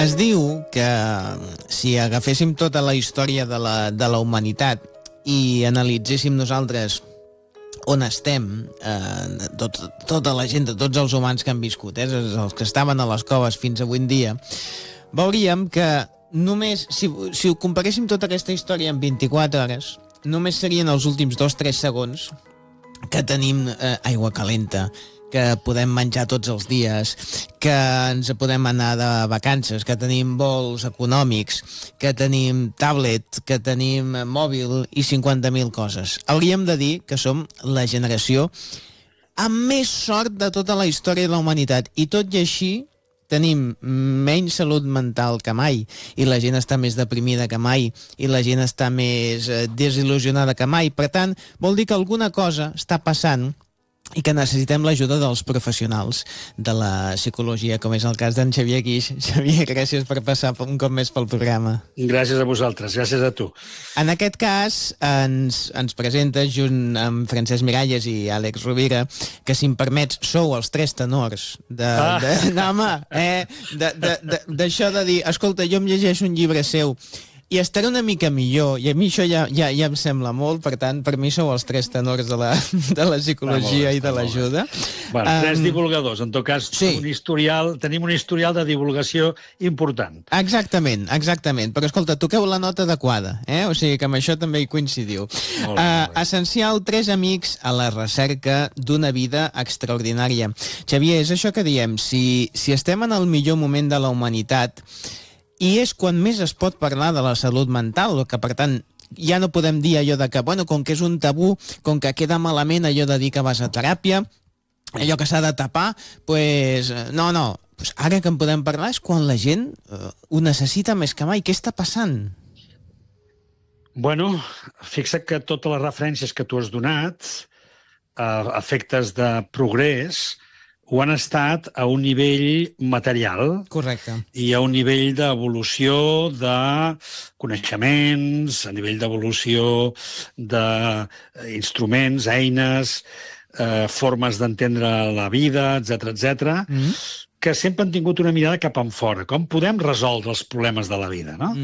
Es diu que si agaféssim tota la història de la humanitat i analitzéssim nosaltres on estem, tota la gent, tots els humans que han viscut, els que estaven a les coves fins avui en dia, veuríem que només, si ho comparéssim tota aquesta història en 24 hores, només serien els últims 2-3 segons que tenim aigua calenta, que podem menjar tots els dies, que ens podem anar de vacances, que tenim vols econòmics, que tenim tablet, que tenim mòbil i 50.000 coses. Hauríem de dir que som la generació amb més sort de tota la història de la humanitat. I tot i així tenim menys salut mental que mai, i la gent està més deprimida que mai, i la gent està més desil·lusionada que mai. Per tant, vol dir que alguna cosa està passant i que necessitem l'ajuda dels professionals de la psicologia, com és el cas d'en Xavier Guix. Xavier, gràcies per passar un cop més pel programa. Gràcies a vosaltres, gràcies a tu. En aquest cas, ens presentes, junt amb Francesc Miralles i Àlex Rovira, que, si em permets, sou els 3 tenors d'això de dir, escolta, jo em llegeixo un llibre seu i estaré una mica millor, i a mi això ja em sembla molt. Per tant, per mi sou els 3 tenors de la psicologia i de l'ajuda. Bueno, 3 divulgadors, en tot cas, sí. Tenim un historial de divulgació important. Exactament. Però escolta, toqueu la nota adequada, o sigui que amb això també hi coincidiu. Molt bé. Essencial, 3 amics a la recerca d'una vida extraordinària. Xavier, és això que diem, si estem en el millor moment de la humanitat, i és quan més es pot parlar de la salut mental, que per tant ja no podem dir allò de que, bueno, com que és un tabú, com que queda malament allò de dir que vas a teràpia, allò que s'ha de tapar, pues no. Pues ara que en podem parlar és quan la gent ho necessita més que mai. Què està passant? Bueno, fixa't que totes les referències que tu has donat, efectes de progrés, ho han estat a un nivell material. Correcte. I a un nivell d'evolució de coneixements, a nivell d'evolució d'instruments, eines, formes d'entendre la vida, etc., que sempre han tingut una mirada cap enfora. Com podem resoldre els problemes de la vida, no?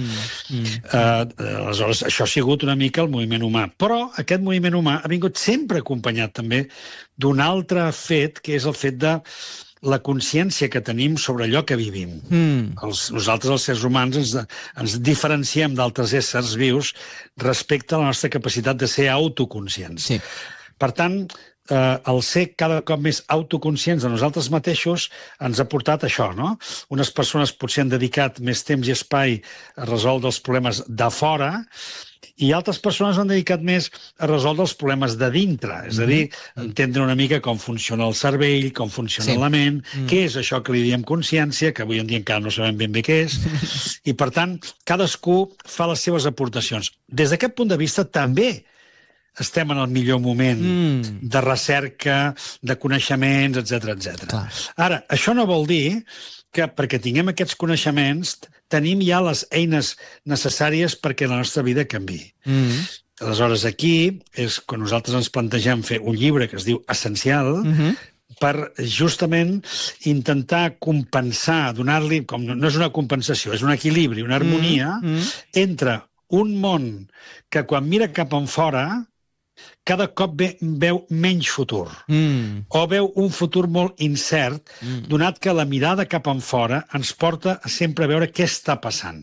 Aleshores, això ha sigut una mica el moviment humà. Però aquest moviment humà ha vingut sempre acompanyat també d'un altre fet, que és el fet de la consciència que tenim sobre allò que vivim. Nosaltres, els éssers humans, ens diferenciem d'altres éssers vius respecte a la nostra capacitat de ser autoconscients. Sí. Per tant, el ser cada cop més autoconscients de nosaltres mateixos ens ha portat això, no? Unes persones potser han dedicat més temps i espai a resoldre els problemes de fora, i altres persones han dedicat més a resoldre els problemes de dintre, és a dir, entendre una mica com funciona el cervell, com funciona la ment, què és això que li diem consciència, que avui en dia encara no sabem ben bé què és, i per tant, cadascú fa les seves aportacions. Des d'aquest punt de vista, també estem en el millor moment de recerca, de coneixements, etc. Ara, això no vol dir que perquè tinguem aquests coneixements tenim ja les eines necessàries perquè la nostra vida canviï. Aleshores, aquí és quan nosaltres ens plantegem fer un llibre que es diu Essencial, per justament intentar compensar, donar-li, com no és una compensació, és un equilibri, una harmonia entre un món que quan mira cap enfora cada cop veu menys futur, o veu un futur molt incert, donat que la mirada cap enfora ens porta a sempre a veure què està passant.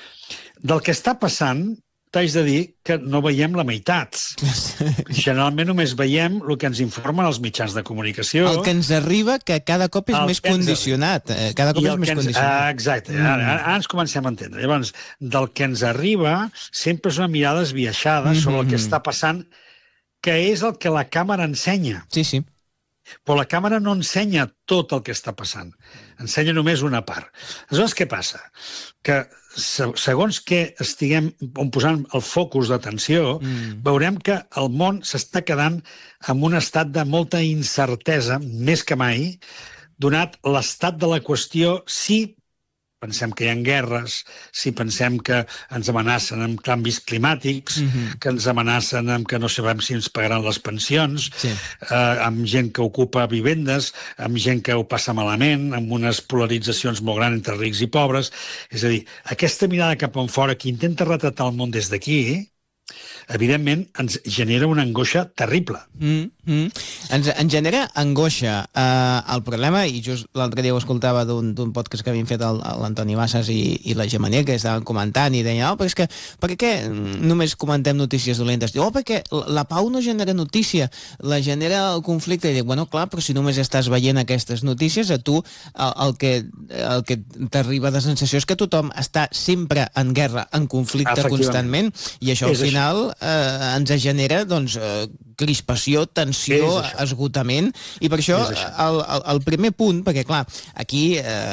Del que està passant, t'haig de dir que no veiem la meitat. Generalment només veiem el que ens informen els mitjans de comunicació. El que ens arriba, que cada cop és més condicionat. Cada cop és més condicionat. Exacte. Ara ens comencem a entendre. Llavors, del que ens arriba sempre és una mirada esbiaixada sobre el que està passant, que és el que la càmera ensenya. Sí. Però la càmera no ensenya tot el que està passant. Ensenya només una part. Aleshores, què passa? Que segons que estiguem posant el focus d'atenció, veurem que el món s'està quedant en un estat de molta incertesa, més que mai, donat l'estat de la qüestió, si pensem que hi ha guerres, si pensem que ens amenacen amb canvis climàtics, que ens amenacen amb que no sabem si ens pagaran les pensions, amb gent que ocupa vivendes, amb gent que ho passa malament, amb unes polaritzacions molt grans entre rics i pobres. És a dir, aquesta mirada cap enfora que intenta retratar el món des d'aquí, evidentment ens genera una angoixa terrible. Ens genera angoixa. El problema, i just l'altre dia ho escoltava d'un podcast que havien fet l'Antoni Bassas i la Gemma, que estaven comentant i deien, però és que per què només comentem notícies dolentes? Diu, perquè la pau no genera notícia, la genera el conflicte. I dic, bueno, clar, però si només estàs veient aquestes notícies, a tu el que t'arriba de sensació és que tothom està sempre en guerra, en conflicte constantment, i això al final ens genera crispació, tensió, esgotament, i per això el primer punt, perquè clar, aquí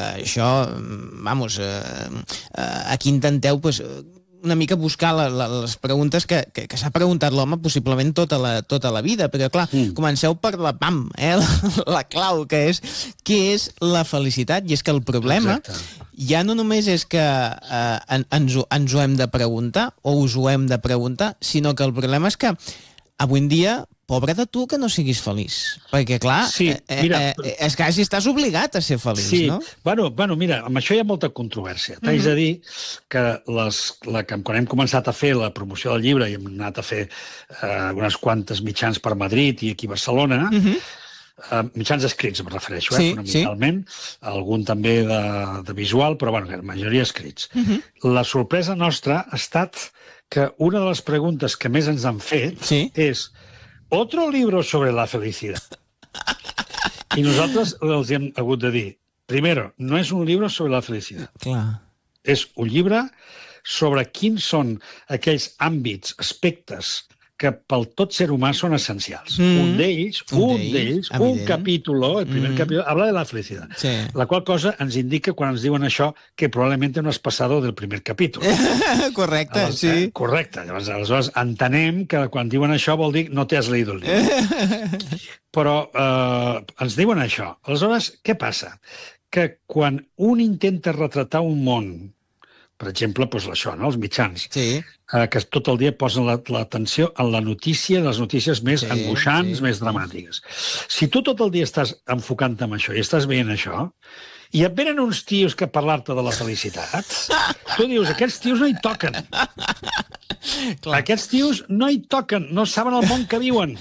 aquí intenteu una mica buscar les preguntes que s'ha preguntat l'home possiblement tota la vida, però clar, comenceu per la PAM, la clau, que és què és la felicitat, i és que el problema ja no només és que ens ho hem de preguntar, o us ho hem de preguntar, sinó que el problema és que avui en dia, pobre de tu que no siguis feliç, perquè clar, és que estàs obligat a ser feliç, no? Bueno, mira, amb això hi ha molta controvèrsia. T'haig de dir que quan hem començat a fer la promoció del llibre i hem anat a fer unes quantes mitjans per Madrid i aquí a Barcelona, mitjans escrits em refereixo, fonamentalment, algun també de visual, però bueno, la majoria escrits. La sorpresa nostra ha estat que una de les preguntes que més ens han fet és ¿otro libro sobre la felicidad? I nosaltres els hem hagut de dir, primero, no és un llibre sobre la felicitat. Clar. És un llibre sobre quins són aquells àmbits, aspectes que pel tot ser humà són essencials. Un d'ells, un capítol, el primer capítol, habla de la felicitat. La qual cosa ens indica, quan ens diuen això, que probablement no has passat del primer capítol. Correcte, sí. Correcte. Aleshores, entenem que quan diuen això vol dir no t'has leít el llibre. Però ens diuen això. Aleshores, què passa? Que quan un intenta retratar un món, per exemple, això, els mitjans, que tot el dia posen l'atenció en la notícia, les notícies més angoixants, més dramàtiques. Si tu tot el dia estàs enfocant-te en això i estàs veient això, i et venen uns tios que parlar-te de la felicitat, tu dius, aquests tios no hi toquen. Aquests tios no hi toquen, no saben el món que viuen.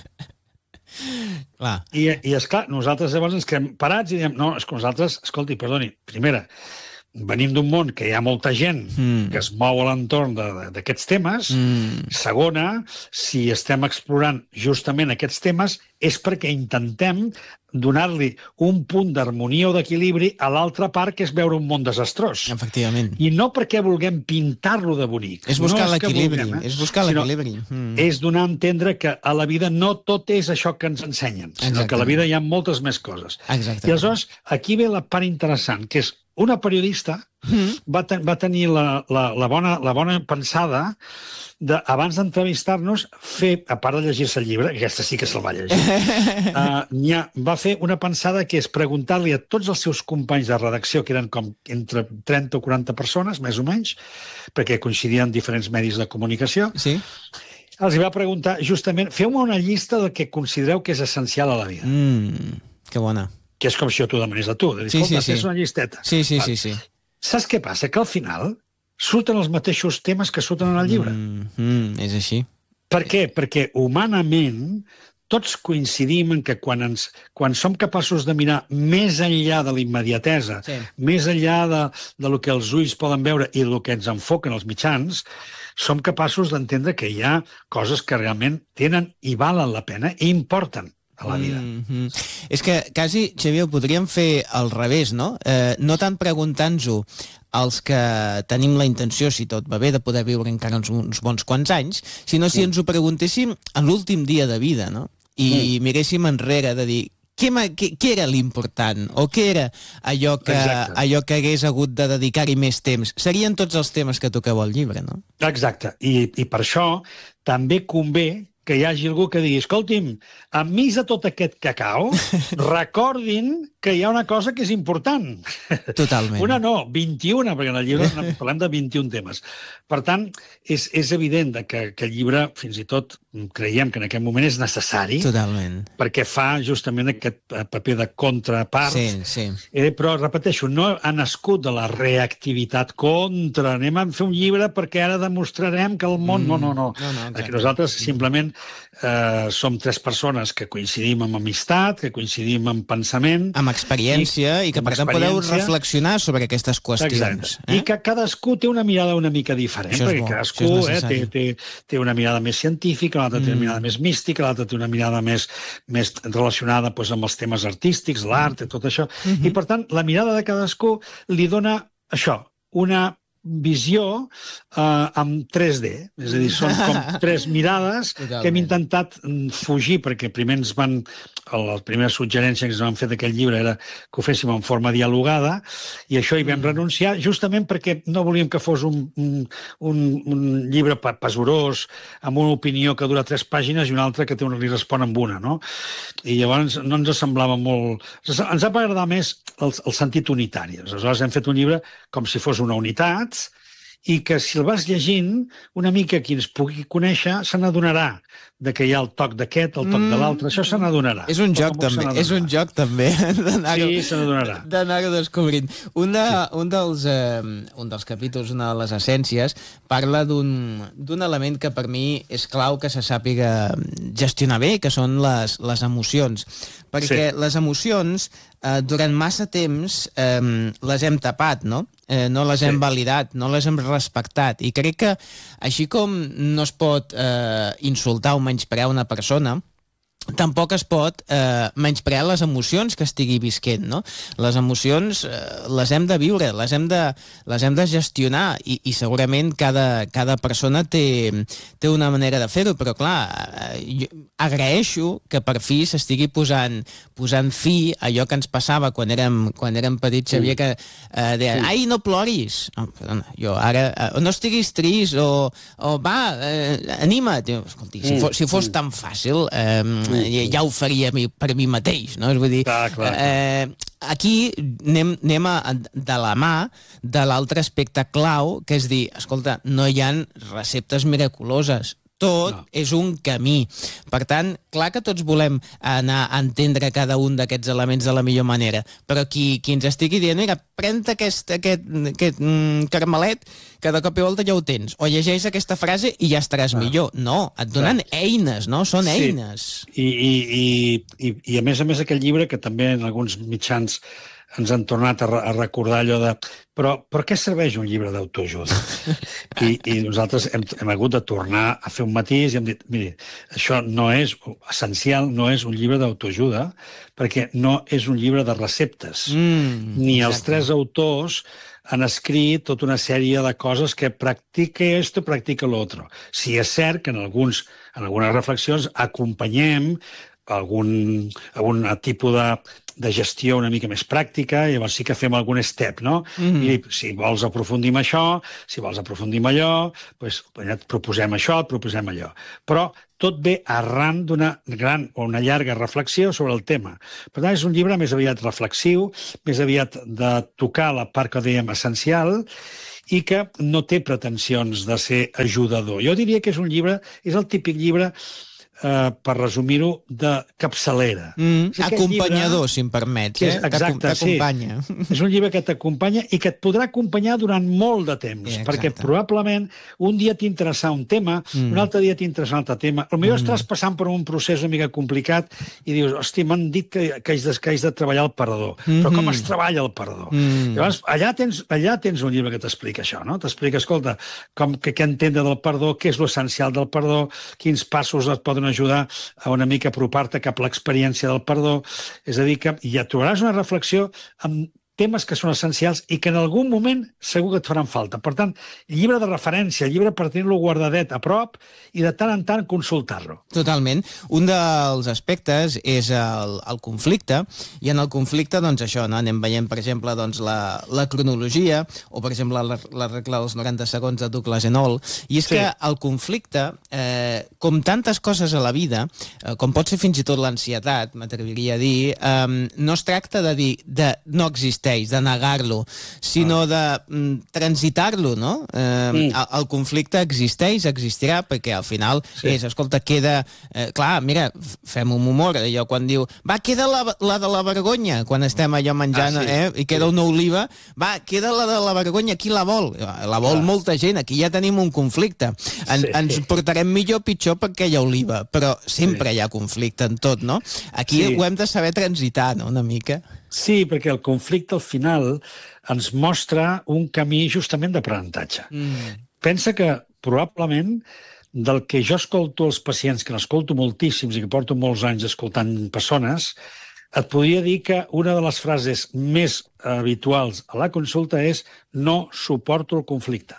I esclar, nosaltres llavors ens quedem parats i diem, no, és que nosaltres, escolti, perdoni, primera, venim d'un món que hi ha molta gent que es mou a l'entorn d'aquests temes. Segona, si estem explorant justament aquests temes és perquè intentem donar-li un punt d'harmonia o d'equilibri a l'altra part, que és veure un món desastrós. Efectivament. I no perquè vulguem pintar-lo de bonic. És buscar l'equilibri. És buscar l'equilibri. És donar a entendre que a la vida no tot és això que ens ensenyen, sinó que a la vida hi ha moltes més coses. I aleshores, aquí ve la part interessant, que és una periodista va tenir la bona pensada de, abans d'entrevistar-nos, fer, a part de llegir-se el llibre, que aquesta sí que se'l va llegir, va fer una pensada que és preguntar-li a tots els seus companys de redacció, que eren com entre 30 o 40 persones, més o menys, perquè coincidien diferents medis de comunicació, els va preguntar justament, feu-me una llista del que considereu que és essencial a la vida. Que bona. Que és com si jo t'ho demanés a tu. De dir, escolta, fes una llisteta. Sí. Saps què passa? Que al final surten els mateixos temes que surten en el llibre. És així. Per què? Perquè humanament tots coincidim en que quan som capaços de mirar més enllà de la immediatesa, més enllà de lo que els ulls poden veure i del que ens enfoquen els mitjans, som capaços d'entendre que hi ha coses que realment tenen i valen la pena i importen a la vida. És que quasi, Xavier, ho podríem fer al revés, no? No tant preguntant-nos als que tenim la intenció, si tot va bé, de poder viure encara uns bons quants anys, sinó si ens ho preguntéssim en l'últim dia de vida, no? I miréssim enrere de dir què era l'important o què era allò que hagués hagut de dedicar-hi més temps. Serien tots els temes que toqueu al llibre, no? Exacte. I per això també convé que hi hagi algú que digui, escolti'm, enmig de tot aquest cacao, recordin que hi ha una cosa que és important. Totalment. Una no, 21, perquè en el llibre parlem de 21 temes. Per tant, és evident que el llibre, fins i tot, creiem que en aquest moment és necessari. Totalment. Perquè fa justament aquest paper de contrapart. Sí. Però, repeteixo, no ha nascut de la reactivitat contra. Anem a fer un llibre perquè ara demostrarem que el món... No. Perquè nosaltres simplement som 3 persones que coincidim en amistat, que coincidim en pensament... Amb experiència i que, per tant, podeu reflexionar sobre aquestes qüestions. I que cadascú té una mirada una mica diferent, perquè cadascú té una mirada més científica, l'altre té una mirada més mística, l'altre té una mirada més relacionada amb els temes artístics, l'art i tot això. I, per tant, la mirada de cadascú li dona això, una visió amb 3D. És a dir, són com 3 mirades que hem intentat fugir, perquè primer ens van... La primera suggerència que ens van fer d'aquest llibre era que ho féssim en forma dialogada, i això hi vam renunciar, justament perquè no volíem que fos un llibre pesorós, amb una opinió que dura 3 pàgines i una altra que li respon amb una, no? I llavors no ens semblava molt... Ens va agradar més el sentit unitari. Aleshores hem fet un llibre com si fos una unitat, i que si el vas llegint, una mica qui ens pugui conèixer se n'adonarà que hi ha el toc d'aquest, el toc de l'altre, això se n'adonarà. És un joc també, sí, se n'adonarà. D'anar-ho descobrint. Un dels capítols, una de les essències, parla d'un element que per mi és clau que se sàpiga gestionar bé, que són les emocions. Perquè les emocions, durant massa temps, les hem tapat, no? No les hem validat, no les hem respectat. I crec que, així com no es pot insultar o menysprear una persona, tampoc es pot menysprear les emocions que estigui visquent, no? Les emocions les hem de viure, les hem de gestionar, i segurament cada persona té una manera de fer-ho, però clar, jo agraeixo que per fi s'estigui posant fi a allò que ens passava quan érem petits, Xavier, que deien, ai, no ploris. No, perdona, jo ara, no estiguis trist, o va, anima't. Escolti, si fos tan fàcil... ja ho faria per mi mateix, no? És dir, aquí anem de la mà de l'altre aspecte clau, que és dir, escolta, no hi ha receptes miraculoses. Tot és un camí. Per tant, clar que tots volem anar a entendre cada un d'aquests elements de la millor manera, però qui ens estigui dient, mira, pren-te aquest carmelet, que de cop i volta ja ho tens, o llegeix aquesta frase i ja estaràs millor. No, et donen eines, no? Són eines. I a més aquest llibre, que també en alguns mitjans ens han tornat a recordar allò de... Però per què serveix un llibre d'autoajuda? I nosaltres hem hagut de tornar a fer un matís i hem dit, miri, això no és essencial, no és un llibre d'autoajuda, perquè no és un llibre de receptes. Ni els 3 autors han escrit tota una sèrie de coses que practica esto, practica l'altre. Si és cert que en algunes reflexions acompanyem algun tipus de gestió una mica més pràctica, i llavors sí que fem algun step, no? I si vols aprofundir en això, si vols aprofundir en allò, doncs et proposem això, et proposem allò. Però tot ve arran d'una gran o una llarga reflexió sobre el tema. Per tant, és un llibre més aviat reflexiu, més aviat de tocar la part que dèiem essencial, i que no té pretensions de ser ajudador. Jo diria que és un llibre, és el típic llibre, per resumir-ho, de capçalera. Acompanyador, si em permets. Exacte, sí. És un llibre que t'acompanya i que et podrà acompanyar durant molt de temps, perquè probablement un dia t'interessa un tema, un altre dia t'interessa un altre tema. Potser estàs passant per un procés una mica complicat i dius, hosti, m'han dit que haig de treballar el perdó. Però com es treballa el perdó? Llavors, allà tens un llibre que t'explica això, no? T'explica, escolta, què entendre del perdó, què és l'essencial del perdó, quins passos et poden ajudar a una mica apropar-te cap a l'experiència del perdó. És a dir, que ja trobaràs una reflexió amb temes que són essencials i que en algun moment segur que et faran falta. Per tant, llibre de referència, llibre per tenir-lo guardadet a prop i de tant en tant consultar-lo. Totalment. Un dels aspectes és el conflicte, i en el conflicte, doncs això, no? Anem veient, per exemple, doncs, la cronologia, o per exemple la regla dels 90 segons de Douglas Enoll, i és que el conflicte, com tantes coses a la vida, com pot ser fins i tot l'ansietat, m'atreviria a dir, no es tracta de dir no existeix, de negar-lo, sinó de transitar-lo, no? El conflicte existirà, perquè al final escolta, queda... clar, mira, fem un humor, allò quan diu, va, queda la de la vergonya, quan estem allò menjant, i queda una oliva, va, queda la de la vergonya, qui la vol? La vol molta gent, aquí ja tenim un conflicte. Ens portarem millor o pitjor per aquella oliva, però sempre hi ha conflicte en tot, no? Aquí ho hem de saber transitar, no?, una mica. Sí, perquè el conflicte al final ens mostra un camí justament d'aprenentatge. Pensa que probablement del que jo escolto als pacients, que n'escolto moltíssims i que porto molts anys escoltant persones, et podria dir que una de les frases més habituals a la consulta és no suporto el conflicte.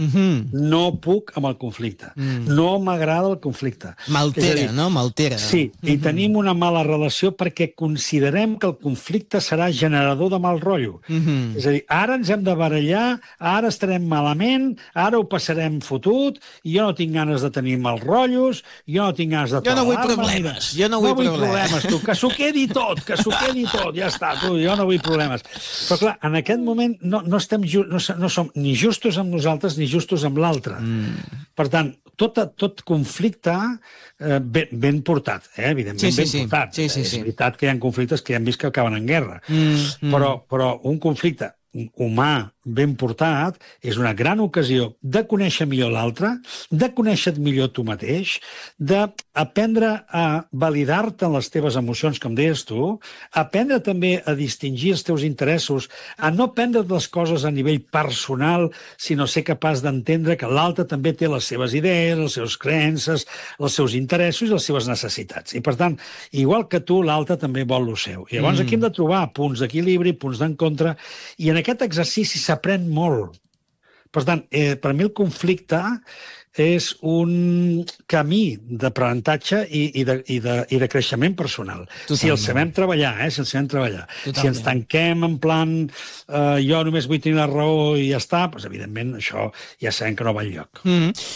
No puc amb el conflicte. No m'agrada el conflicte. M'altera, no? M'altera. Sí, i tenim una mala relació perquè considerem que el conflicte serà generador de mal rotllo. És a dir, ara ens hem de barallar, ara estarem malament, ara ho passarem fotut, i jo no tinc ganes de tenir mal rotllos, jo no tinc ganes de jo no vull problemes. Jo no vull problemes, tu. Que s'ho quedi tot, ja està, tu, jo no vull problemes. Però clar, en aquest moment no som ni justos amb nosaltres ni justos amb l'altre. Per tant, tot conflicte ben portat, evidentment ben portat. És veritat que hi ha conflictes que ja hem vist que acaben en guerra, però un conflicte humà ben portat és una gran ocasió de conèixer millor l'altre, de conèixer millor tu mateix, d'aprendre a validar-te en les teves emocions, com deies tu, aprendre també a distingir els teus interessos, a no prendre les coses a nivell personal, sinó ser capaç d'entendre que l'altre també té les seves idees, les seves creences, els seus interessos i les seves necessitats. I, per tant, igual que tu, l'altre també vol el seu. I llavors aquí hem de trobar punts d'equilibri, punts d'encontre, i en aquest exercici s'aprèn molt. Per tant, per mi el conflicte és un camí d'aprenentatge i de creixement personal. Totalment. Si el sabem treballar, si ens tanquem en plan jo només vull tenir la raó i ja està, doncs evidentment això ja sabem que no va enlloc.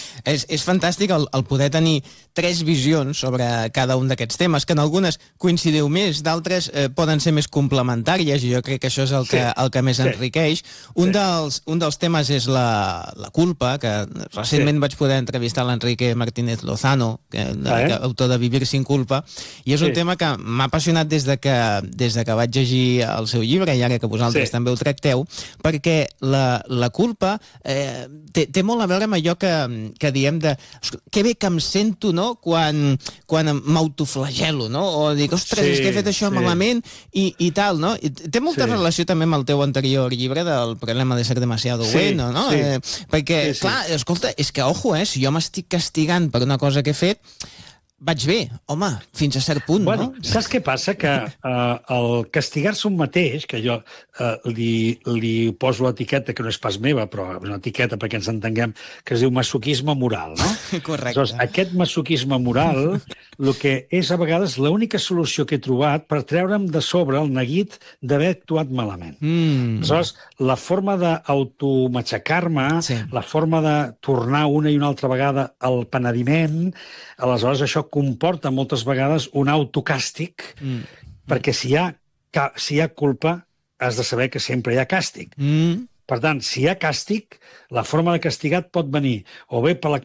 És fantàstic el poder tenir tres visions sobre cada un d'aquests temes, que en algunes coincidiu més, d'altres poden ser més complementàries, i jo crec que això és el que més enriqueix. Un dels temes és la culpa, que recentment vaig poder entrevistar l'Enrique Martínez Lozano, autor de Vivir sin culpa, i és un tema que m'ha apassionat des de que vaig llegir el seu llibre, i ara que vosaltres també ho tracteu, perquè la culpa té molt a veure amb allò que diem de que bé que em sento, no?, quan m'autoflagelo, no?, o dic, ostres, és que he fet això malament i tal, no? Té molta relació també amb el teu anterior llibre del problema de ser demasiado bueno, no? Perquè, clar, escolta, és que, ojo, si jo m'estic castigant per una cosa que he fet, vaig bé, home, fins a cert punt, no? Saps què passa? Que el castigar-se un mateix, que jo li poso l'etiqueta, que no és pas meva, però és una etiqueta perquè ens entenguem, que es diu masoquisme moral, no? Correcte. Aleshores, aquest masoquisme moral, el que és a vegades l'única solució que he trobat per treure'm de sobre el neguit d'haver actuat malament. Aleshores, la forma d'automatxacar-me, la forma de tornar una i una altra vegada al penediment, aleshores això comporta moltes vegades un autocàstig, perquè si hi ha culpa has de saber que sempre hi ha càstig. Per tant, si hi ha càstig, la forma de castigar pot venir o bé per